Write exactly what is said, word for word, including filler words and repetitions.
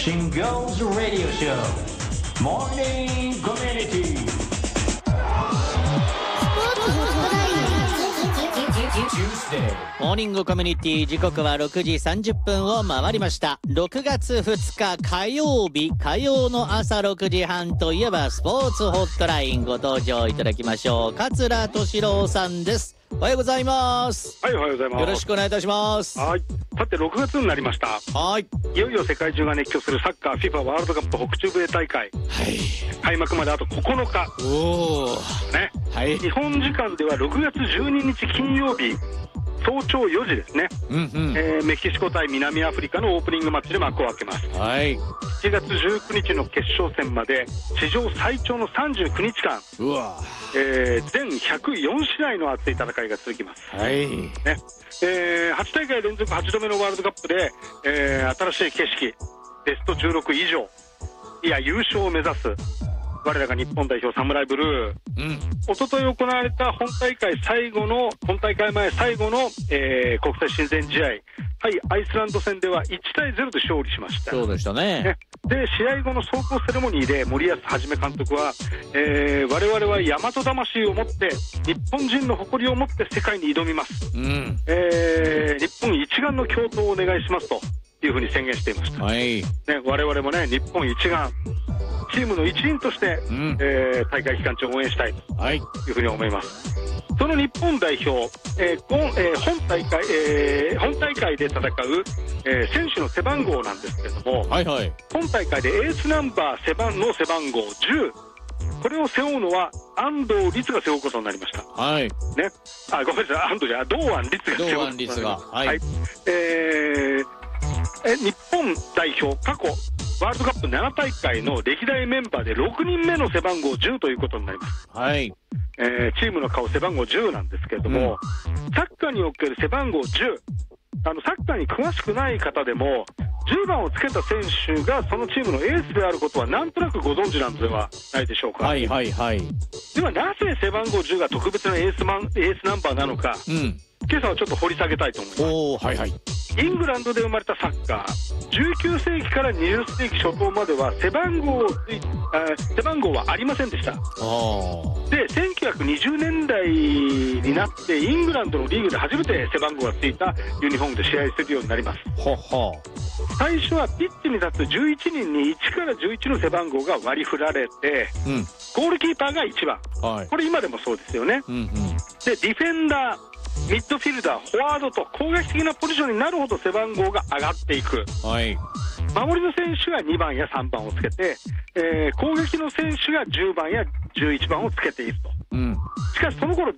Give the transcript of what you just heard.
Shingo's Radio Show Morning Community Tuesday モーニングコミュニティ、時刻はろくじさんじゅっぷんを回りました。ろくがつふつか火曜日、火曜の朝ろくじはんといえばスポーツホットラインご登場いただきましょう。桂敏郎さんです。おはようございます。 はい、おはようございます。 よろしくお願いいたします。 はい。さてろくがつになりました。 はい。 いよいよ世界中が熱狂するサッカー FIFA ワールドカップ北中米大会、 はい、 開幕まであとここのか。 おーね、 はい、 日本時間ではろくがつじゅうににち金曜日早朝よじですね、 うんうん、 えー、メキシコ対南アフリカのオープニングマッチで幕を開けます。 はい、 しちがつじゅうくにちの決勝戦まで史上最長のさんじゅうくにちかん、 うわ、 えー、全ひゃくよんしあいの熱い戦いが続きます。 はい、 ね、えー、はちだいかい連続はちどめのワールドカップで、えー、新しい景色、ベストじゅうろく以上、いや優勝を目指す我らが日本代表サムライブルー、うん、おととい行われた本大会最後の本大会前最後の、えー、国際親善試合、はい、アイスランド戦ではいちたいゼロで勝利しました。 そうでしたね。ねで試合後の壮行セレモニーで森保一監督は、えー、我々は大和魂を持って日本人の誇りを持って世界に挑みます、うん、えー、日本一丸の共闘をお願いしますというふうに宣言していました、はい、ね、我々もね日本一丸チームの一員として、うん、えー、大会期間中応援したいというふうに思います、はい、その日本代表、えー本えー、本大会、えー、本大会で戦う、えー、選手の背番号なんですけれども、はいはい、本大会でエースナンバー背番の背番号じゅう、これを背負うのは安藤律が背負うことになりました、はい、ね、あ、ごめんなさい、安藤じゃ堂安律が背負うことになりました、はいはい、えー、え日本代表過去ワールドカップななたいかいの歴代メンバーでろくにんめの背番号じゅうということになります、はい、えー、チームの顔背番号じゅうなんですけれども、うん、サッカーにおける背番号じゅう、あのサッカーに詳しくない方でもじゅうばんをつけた選手がそのチームのエースであることはなんとなくご存知なのではないでしょうか。はいはいはい。ではなぜ背番号じゅうが特別なエースマン、エースナンバーなのか、うん、今朝はちょっと掘り下げたいと思います。おー、はいはい。イングランドで生まれたサッカー、じゅうきゅうせいきからにじゅっせいき初頭までは背番号をつい背番号はありませんでした。でせんきゅうひゃくにじゅうねんだいになってイングランドのリーグで初めて背番号がついたユニフォームで試合するようになります。ほほ、最初はピッチに立つじゅういちにんにいちからじゅういちの背番号が割り振られて、うん、ゴールキーパーがいちばん、はい、これ今でもそうですよね、うんうん、でディフェンダー、ミッドフィルダー、フォワードと攻撃的なポジションになるほど背番号が上がっていく、はい、守りの選手がにばんやさんばんをつけて、えー、攻撃の選手がじゅうばんやじゅういちばんをつけていると、うん、しかしその頃